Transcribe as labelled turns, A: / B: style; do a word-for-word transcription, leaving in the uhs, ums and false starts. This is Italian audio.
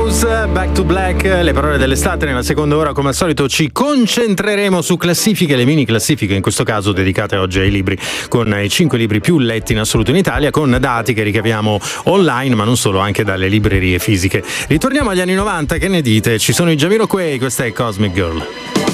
A: Rose, Back to Black, le parole dell'estate. Nella seconda ora, come al solito, ci concentreremo su classifiche, le mini classifiche, in questo caso dedicate oggi ai libri, con i cinque libri più letti in assoluto in Italia, con dati che ricaviamo online, ma non solo, anche dalle librerie fisiche. Ritorniamo agli anni novanta, che ne dite? Ci sono i Jamiroquai, questa è Cosmic Girl.